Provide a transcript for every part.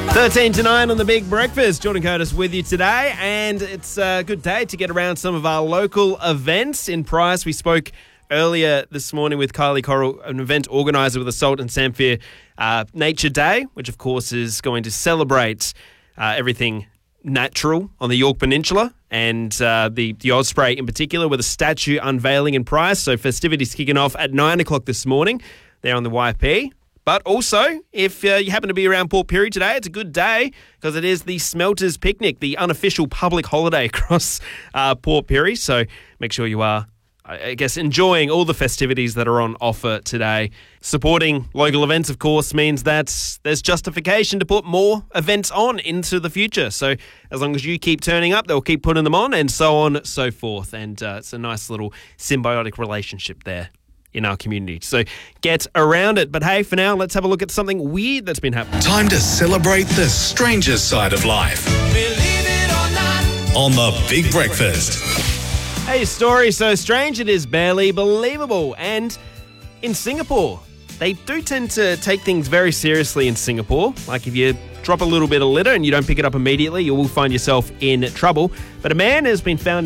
13 to 9 on The Big Breakfast. Jordan Curtis with you today, and it's a good day to get around some of our local events. In Price, we spoke earlier this morning with Kylie Coral, an event organiser with the Salt and Samphire Nature Day, which of course is going to celebrate everything natural on the Yorke Peninsula, and the Osprey in particular, with a statue unveiling in Price. So festivities kicking off at 9 o'clock this morning there on the YP. But also, if you happen to be around Port Pirie today, it's a good day because it is the Smelters Picnic, the unofficial public holiday across Port Pirie. So make sure you are, I guess, enjoying all the festivities that are on offer today. Supporting local events, of course, means that there's justification to put more events on into the future. So as long as you keep turning up, they'll keep putting them on, and so on, so forth. And it's a nice little symbiotic relationship there in our community. So get around it. But hey, for now, let's have a look at something weird that's been happening. Time to celebrate the stranger side of life. Believe it or not. On The Big Breakfast. Hey, story so strange it is barely believable. And in Singapore, they do tend to take things very seriously in Singapore. Like if you drop a little bit of litter and you don't pick it up immediately, you will find yourself in trouble. But a man has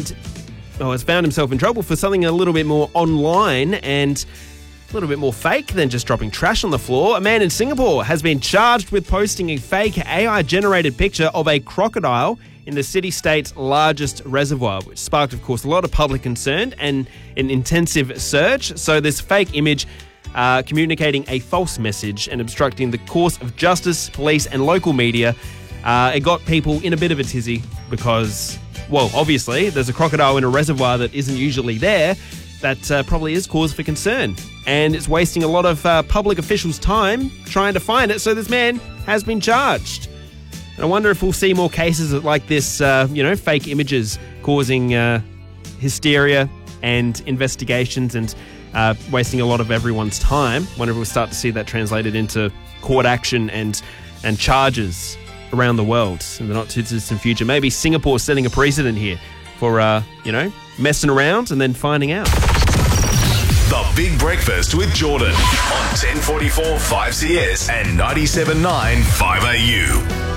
found himself in trouble for something a little bit more online and a little bit more fake than just dropping trash on the floor. A man in Singapore has been charged with posting a fake AI-generated picture of a crocodile in the city-state's largest reservoir, which sparked, of course, a lot of public concern and an intensive search. So this fake image communicating a false message and obstructing the course of justice, police and local media, it got people in a bit of a tizzy because, well, obviously, there's a crocodile in a reservoir that isn't usually there. That probably is cause for concern. And it's wasting a lot of public officials' time trying to find it. So this man has been charged. And I wonder if we'll see more cases like this, fake images causing hysteria and investigations and wasting a lot of everyone's time. I wonder if we'll start to see that translated into court action and charges around the world in the not too distant future. Maybe Singapore setting a precedent here for, messing around and then finding out. The Big Breakfast with Jordan on 1044 5CS and 97.9 5AU.